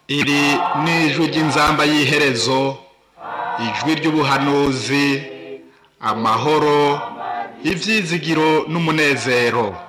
Iri ni ijwi ry'inzamba y'iherezo, ijwi ry'ubuhanuzi, amahoro, ivyizigiro n'umunezero.